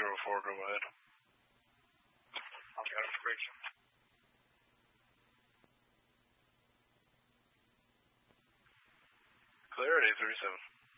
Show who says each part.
Speaker 1: 404, go ahead.
Speaker 2: I've got information.
Speaker 1: Clear at 837.